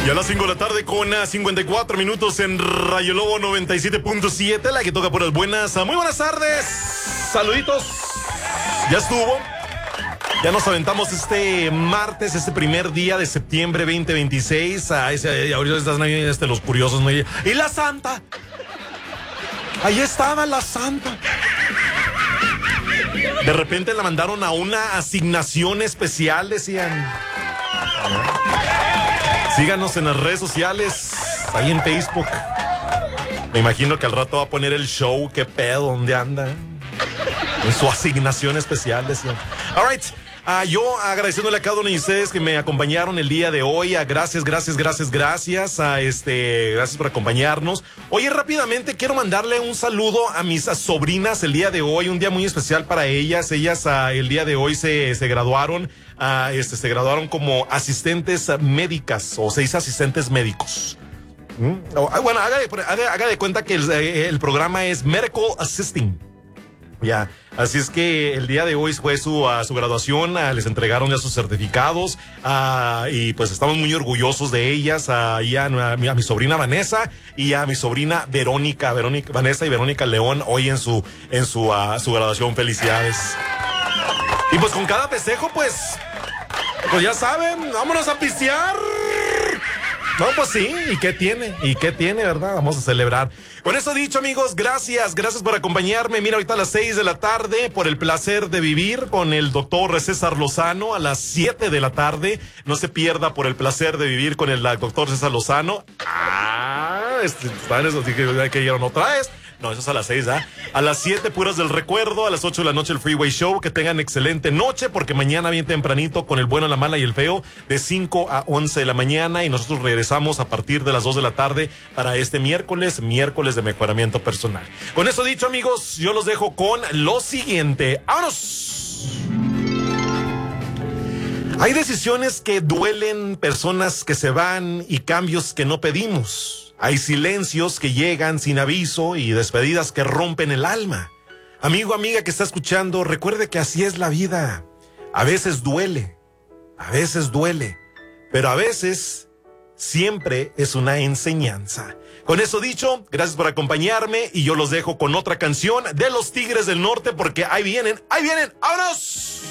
Y a las 5 de la tarde con 54 minutos en Rayo Lobo 97.7, la que toca por las buenas. Muy buenas tardes, saluditos. Ya estuvo. Ya nos aventamos este martes, este primer día de septiembre 2026. Ahorita están ahí los curiosos, ¿no? Y la Santa. Ahí estaba la Santa. De repente la mandaron a una asignación especial, decían. Síganos en las redes sociales, ahí en Facebook. Me imagino que al rato va a poner el show, qué pedo, ¿dónde anda? En su asignación especial, decían. All right. Yo agradeciéndole a cada uno de ustedes que me acompañaron el día de hoy. Gracias. Gracias por acompañarnos. Oye, rápidamente quiero mandarle un saludo a mis sobrinas el día de hoy. Un día muy especial para ellas. Ellas el día de hoy se graduaron. Se graduaron como asistentes médicas, o se dice asistentes médicos. Bueno, haga de cuenta que el programa es Medical Assisting. Ya, así es que el día de hoy fue su graduación, les entregaron ya sus certificados, y pues estamos muy orgullosos de ellas, a mi sobrina Vanessa y a mi sobrina Vanessa y Verónica León, hoy en su graduación. Felicidades. Y pues con cada festejo, pues ya saben, vámonos a pistear. No, pues sí, ¿y qué tiene, verdad? Vamos a celebrar. Con eso dicho, amigos, gracias por acompañarme. Mira, ahorita a las 6 de la tarde, por el placer de vivir con el doctor César Lozano, a las 7 de la tarde. No se pierda por el placer de vivir con el doctor César Lozano. ¿Sabes? Así que ya no traes. No, eso es a las 6, ¿ah? A las 7, puras del recuerdo. A las 8 de la noche, el Freeway Show. Que tengan excelente noche, porque mañana bien tempranito con el bueno, la mala y el feo, de 5 a 11 de la mañana. Y nosotros regresamos a partir de las 2 de la tarde para este miércoles de mejoramiento personal. Con eso dicho, amigos, yo los dejo con lo siguiente. ¡Vámonos! Hay decisiones que duelen, personas que se van y cambios que no pedimos. Hay silencios que llegan sin aviso y despedidas que rompen el alma. Amigo, amiga que está escuchando, recuerde que así es la vida. A veces duele, pero a veces siempre es una enseñanza. Con eso dicho, gracias por acompañarme y yo los dejo con otra canción de los Tigres del Norte, porque ahí vienen, ¡vámonos!